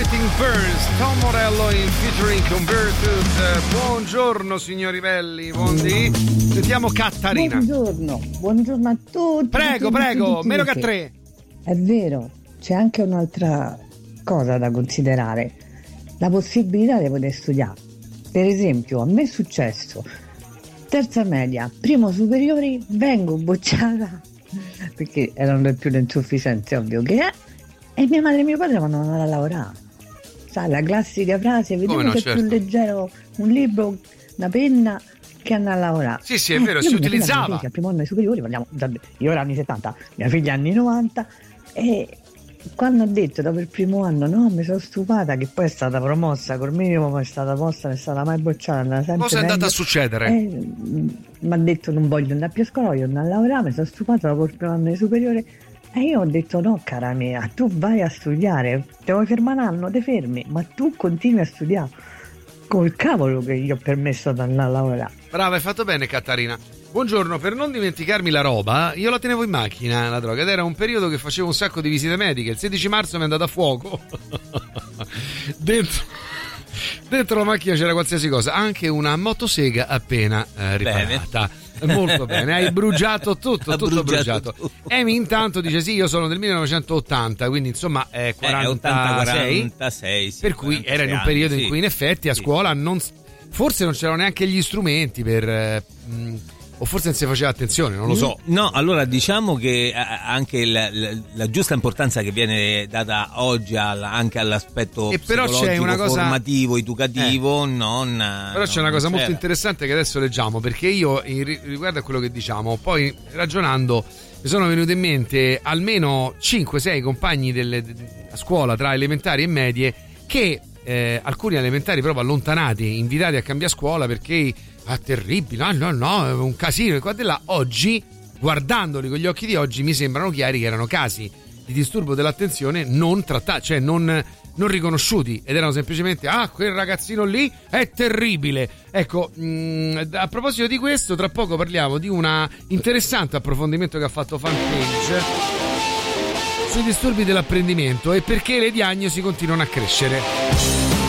Waiting Birds, Tom Morello in featuring Converted. Buongiorno signori belli, buondì. Sentiamo Catarina. Buongiorno a tutti. Prego, meno che a 3. È vero, c'è anche un'altra cosa da considerare, la possibilità di poter studiare. Per esempio, a me è successo, terza media, primo superiori, vengo bocciata perché erano più le insufficienze, ovvio che è, e mia madre e mio padre vanno andare a lavorare. Sai, la classica frase, vediamo che è più leggero un libro, una penna, che andare a lavorare. Sì, è vero, si utilizzava. Al primo anno dei superiori, parliamo, io ero anni 70, mia figlia anni 90, e quando ho detto dopo il primo anno no, mi sono stupata, che poi è stata promossa col minimo, poi è stata posta, non è stata mai bocciata. Cosa è andata a succedere? Mi ha detto non voglio andare più a scuola, voglio andare a lavorare, mi sono stupata dopo il primo anno di superiore, e io ho detto no cara mia, tu vai a studiare, te vuoi fermare un anno, te fermi, ma tu continui a studiare. Col cavolo che gli ho permesso di andare a lavorare. Brava, hai fatto bene Catarina. Buongiorno, per non dimenticarmi la roba, io la tenevo in macchina, la droga, ed era un periodo che facevo un sacco di visite mediche. Il 16 marzo mi è andata a fuoco. Dentro la macchina c'era qualsiasi cosa, anche una motosega appena riparata. Molto bene, hai bruciato tutto bruciato. Emi intanto dice sì, io sono del 1980, quindi insomma 46, per cui era in un periodo in cui in effetti a scuola forse non c'erano neanche gli strumenti per o forse non si faceva attenzione, non lo so. No, allora diciamo che anche la giusta importanza che viene data oggi anche all'aspetto psicologico, formativo, educativo, Però c'è una cosa molto interessante che adesso leggiamo, perché io riguardo a quello che diciamo, poi ragionando mi sono venuti in mente almeno 5-6 compagni a scuola tra elementari e medie che alcuni elementari proprio allontanati, invitati a cambiare scuola perché terribile, no, è un casino e qua di là. Oggi, guardandoli con gli occhi di oggi, mi sembrano chiari che erano casi di disturbo dell'attenzione non trattati, cioè non riconosciuti, ed erano semplicemente quel ragazzino lì è terribile. Ecco, a proposito di questo, tra poco parliamo di un interessante approfondimento che ha fatto Fanpage sui disturbi dell'apprendimento e perché le diagnosi continuano a crescere.